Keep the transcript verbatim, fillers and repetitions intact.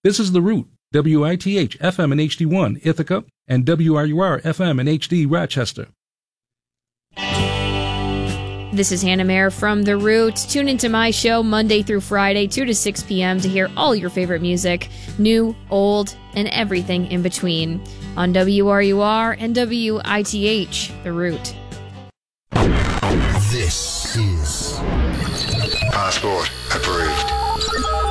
This is The Root, W I T H F M in H D one, Ithaca, and W R U R F M in H D, Rochester. This is Hannah Mayer from The Root. Tune into my show Monday through Friday, two to six p.m. to hear all your favorite music, new, old, and everything in between on W R U R and W I T H, The Root. This is Passport Approved.